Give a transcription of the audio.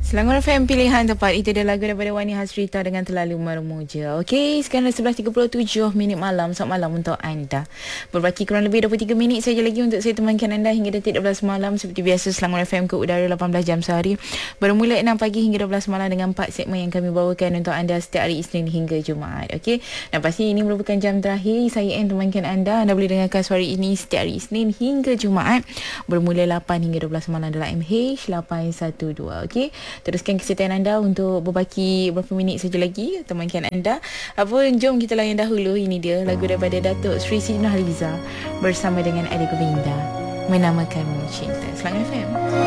Selangor FM pilihan tepat. Itu dia lagu daripada Wani Hasrita dengan Terlalu Meremuja. Okey, sekarang 11.37 minit malam. Selamat malam untuk anda. Berbaki kurang lebih 23 minit saja lagi untuk saya temankan anda hingga detik 12 malam. Seperti biasa, Selangor FM ke udara 18 jam sehari. Bermula 6 pagi hingga 12 malam dengan 4 segmen yang kami bawakan untuk anda setiap hari Isnin hingga Jumaat. Okey, dan pasti ini merupakan jam terakhir saya temankan anda. Anda boleh dengarkan suara ini setiap hari Isnin hingga Jumaat. Bermula 8 hingga 12 malam dalam MH812. Okey, teruskan kesetiaan anda untuk berbaki beberapa minit saja lagi temankan anda. Apa, jom kita layan dahulu. Ini dia lagu daripada Datuk Sri Siti Nurhaliza bersama dengan Adi Govinda, Menamakanmu Cinta. Selangor FM.